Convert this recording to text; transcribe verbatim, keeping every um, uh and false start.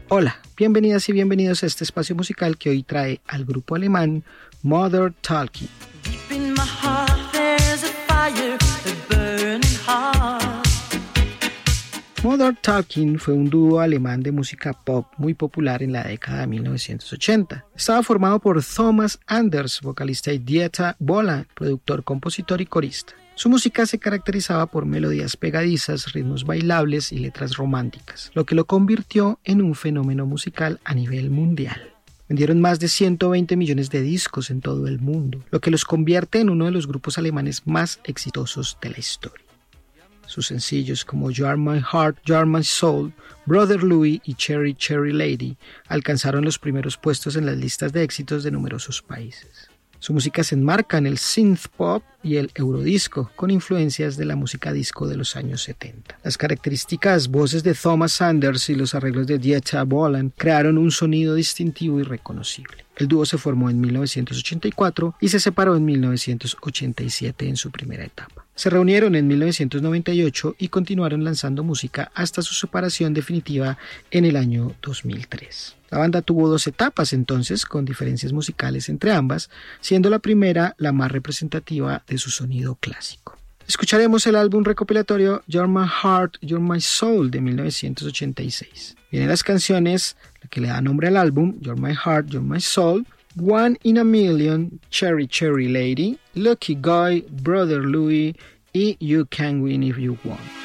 Hola, bienvenidas y bienvenidos a este espacio musical que hoy trae al grupo alemán Modern Talking. Modern Talking fue un dúo alemán de música pop muy popular en la década de mil novecientos ochenta. Estaba formado por Thomas Anders, vocalista, y Dieter Bohlen, productor, compositor y corista. Su música se caracterizaba por melodías pegadizas, ritmos bailables y letras románticas, lo que lo convirtió en un fenómeno musical a nivel mundial. Vendieron más de ciento veinte millones de discos en todo el mundo, lo que los convierte en uno de los grupos alemanes más exitosos de la historia. Sus sencillos como You Are My Heart, You Are My Soul, Brother Louie y Cherry Cherry Lady alcanzaron los primeros puestos en las listas de éxitos de numerosos países. Su música se enmarca en el synth pop y el eurodisco, con influencias de la música disco de los años setenta. Las características voces de Thomas Anders y los arreglos de Dieter Bohlen crearon un sonido distintivo y reconocible. El dúo se formó en mil novecientos ochenta y cuatro y se separó en mil novecientos ochenta y siete en su primera etapa. Se reunieron en mil novecientos noventa y ocho y continuaron lanzando música hasta su separación definitiva en el año dos mil tres. La banda tuvo dos etapas entonces, con diferencias musicales entre ambas, siendo la primera la más representativa de su sonido clásico. Escucharemos el álbum recopilatorio You're My Heart, You're My Soul de mil novecientos ochenta y seis. Vienen las canciones, la que le da nombre al álbum, You're My Heart, You're My Soul, One in a Million, Cherry Cherry Lady, Lucky Guy, Brother Louie y You Can Win If You Want.